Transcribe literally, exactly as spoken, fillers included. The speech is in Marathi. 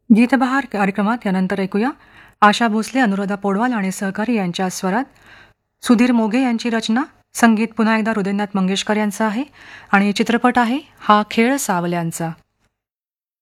गीतबहार कार्यक्रमात यानंतर ऐकूया आशा भोसले, अनुराधा पौडवाल आणि सहकारी यांच्या स्वरात सुधीर मोघे यांची रचना. संगीत पुन्हा एकदा हृदयनाथ मंगेशकर यांचं आहे आणि चित्रपट आहे हा खेळ सावल्यांचा.